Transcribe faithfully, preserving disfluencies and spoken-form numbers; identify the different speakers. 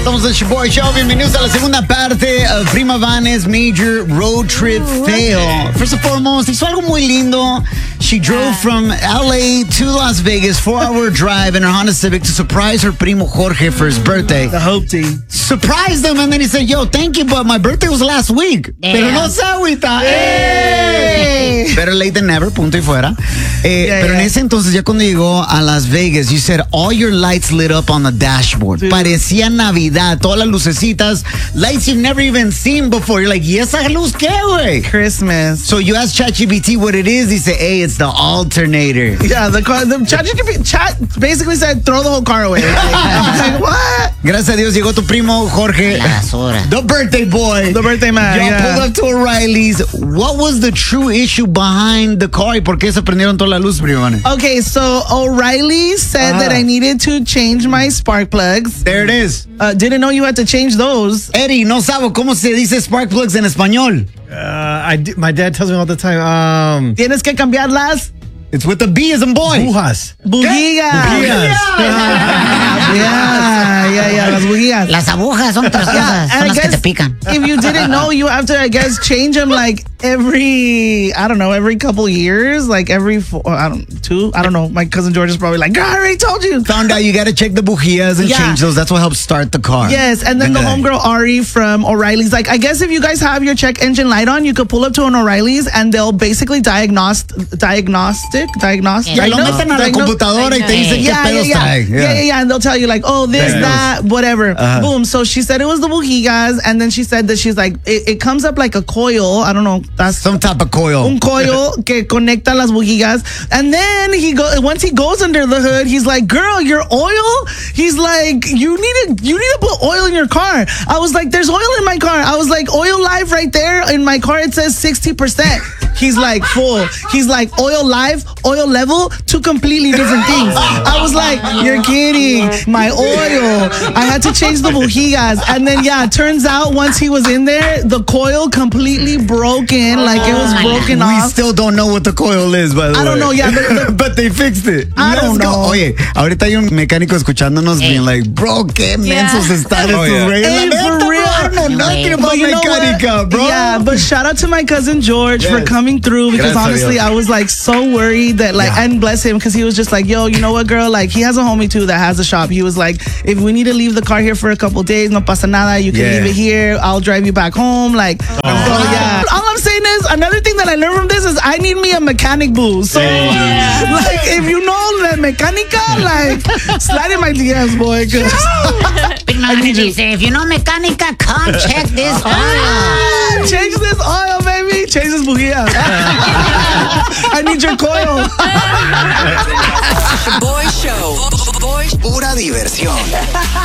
Speaker 1: Somos el Shoboy Show. Bienvenidos a la segunda parte of Prima Vanes Major Road Trip Fail. First and foremost, hizo algo muy lindo. She drove from L A to Las Vegas, four-hour drive in her Honda Civic to surprise her primo Jorge for his birthday.
Speaker 2: The Hope Team.
Speaker 1: Surprised him, and then he said, yo, thank you, but my birthday was last week.
Speaker 3: Yeah.
Speaker 1: Pero no se agüita. Hey. Better late than never, punto y fuera. Eh,
Speaker 2: Yeah,
Speaker 1: pero
Speaker 2: yeah.
Speaker 1: en ese entonces, ya cuando llegó a Las Vegas, you said all your lights lit up on the dashboard.
Speaker 2: Sí.
Speaker 1: Parecía Navidad, todas las lucecitas, lights you've never even seen before. You're like, ¿y esa luz qué, güey?
Speaker 2: Christmas.
Speaker 1: So you ask ChatGPT what it is, he said, hey, it's the alternator.
Speaker 2: Yeah, the car, the chat, chat basically said throw the whole car away. I'm like, what?
Speaker 1: Gracias a Dios llegó tu primo Jorge,
Speaker 3: La basura.
Speaker 1: the birthday boy.
Speaker 2: The birthday man.
Speaker 1: Y'all
Speaker 2: Yeah.
Speaker 1: pulled up to O'Reilly's. What was the true issue behind the car? ¿Y por qué se prendieron toda la luz, primo?
Speaker 2: Okay, so O'Reilly said
Speaker 1: Uh-huh.
Speaker 2: that I needed to change my spark plugs.
Speaker 1: There it is.
Speaker 2: Uh, didn't know you had to change those.
Speaker 1: Eddie, no sabe cómo se dice spark plugs en español.
Speaker 4: Uh, I do, my dad tells me all the time. Um,
Speaker 2: Tienes que cambiarlas.
Speaker 1: It's with the B as in boy.
Speaker 4: bujas.
Speaker 2: Bujías.
Speaker 4: Bujías.
Speaker 2: Yeah, yeah, yeah, las bujías.
Speaker 3: Las agujas son otras
Speaker 2: Yeah,
Speaker 3: cosas,
Speaker 2: and
Speaker 3: son
Speaker 2: I
Speaker 3: las que te
Speaker 2: guess
Speaker 3: pican.
Speaker 2: if you didn't know, you have to, I guess, change them like every, I don't know, every couple years, like every four, I don't, two, I don't know. My cousin George is probably like, God, I already told you.
Speaker 1: Found out you got to check the bujías and
Speaker 2: Yeah.
Speaker 1: change those. That's what helps start the car.
Speaker 2: Yes, and then the
Speaker 1: Venga de ahí.
Speaker 2: homegirl Ari from O'Reilly's, like, I guess if you guys have your check engine light on, you could pull up to an O'Reilly's and they'll basically diagnose, diagnostic, diagnostic.
Speaker 1: Ya lo meten a la computadora y te dicen qué
Speaker 2: Yeah, yeah,
Speaker 1: pedos
Speaker 2: yeah.
Speaker 1: trae.
Speaker 2: yeah, yeah, yeah, and they'll tell you like, oh, this,
Speaker 1: Diagnose.
Speaker 2: that, whatever.
Speaker 1: Uh-huh.
Speaker 2: Boom. So she said it was the bujigas, and then she said that she's like, it, it comes up like a coil. I don't know. That's
Speaker 1: Some type of coil.
Speaker 2: un coil que conecta las bujigas. And then he go once he goes under the hood, he's like, girl, your oil? He's like, you need to you need to put oil in your car. I was like, there's oil in my car. I was like, oil live right there. In my car it says sixty percent. He's like, full. He's like, oil live, oil level, two completely different things. I was like, you're kidding. My oil. I had to change the bujigas. And then, yeah, it turns out once he was in there, the coil completely broken. Like it was broken
Speaker 1: We
Speaker 2: off.
Speaker 1: still don't know what the coil is, by the way.
Speaker 2: I don't know, yeah, but-
Speaker 1: but they fixed it.
Speaker 2: I don't
Speaker 1: Let's go.
Speaker 2: know.
Speaker 1: Oye, ahorita hay un mecánico escuchándonos
Speaker 3: Hey.
Speaker 1: being like, bro, qué mensos están
Speaker 4: Oh,
Speaker 1: estos
Speaker 4: yeah.
Speaker 1: güeyes.
Speaker 2: Hey,
Speaker 1: La neta,
Speaker 2: for
Speaker 1: bro,
Speaker 2: real.
Speaker 1: I don't know nothing about
Speaker 2: But you know what?
Speaker 1: mecánica, bro.
Speaker 2: Yeah, but shout out to my cousin George for
Speaker 1: Yes.
Speaker 2: coming through because
Speaker 1: Gracias a
Speaker 2: honestly,
Speaker 1: Dios.
Speaker 2: I was like so worried that like,
Speaker 1: Yeah.
Speaker 2: and bless him because he was just like, yo, you know what, girl? Like he has a homie too that has a shop. He was like, if we need to leave the car here for a couple days, no pasa nada. You can
Speaker 1: Yeah.
Speaker 2: leave it here. I'll drive you back home. Like, so yeah. All I'm saying is another thing that I learned from this is I need me a mechanic boo. So like, if you know la mecánica, like slide in my D Ms, boy. 'cause-
Speaker 3: Prima
Speaker 2: I
Speaker 3: Vane
Speaker 2: need you-
Speaker 3: dice, if you know mecánica, come check this oil.
Speaker 2: Ah, change this oil, baby. Change this bujía. I need your coil.
Speaker 5: Boy Show. Boy
Speaker 1: Pura diversión.